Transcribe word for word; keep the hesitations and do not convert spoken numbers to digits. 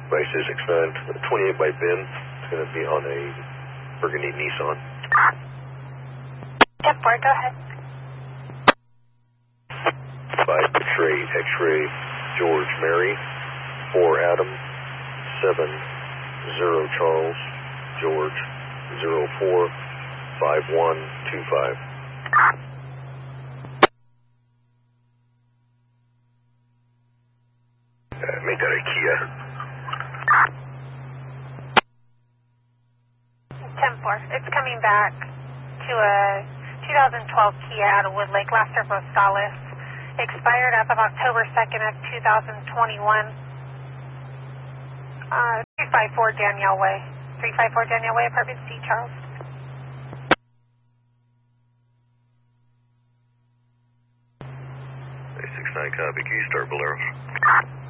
by six six nine, twenty-eight by Ben. It's going to be on a burgundy Nissan. ten four, go ahead. five X-ray, X-ray, George Mary, four Adam, seven zero Charles, George, zero four five one two five. Uh, make that a Kia. ten four, it's coming back to a two thousand twelve Kia out of Wood Lake, Laster Rosales. Expired up of October second of two thousand twenty-one. Uh, three five four Danielle Way. three five four Danielle Way, Apartment C, Charles. six nine copy, can you start Bolero?